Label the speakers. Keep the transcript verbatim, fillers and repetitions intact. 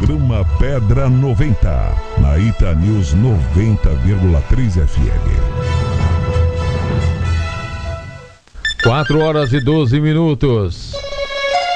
Speaker 1: Programa Pedra noventa, na Ita News noventa vírgula três F M.
Speaker 2: quatro horas e doze minutos.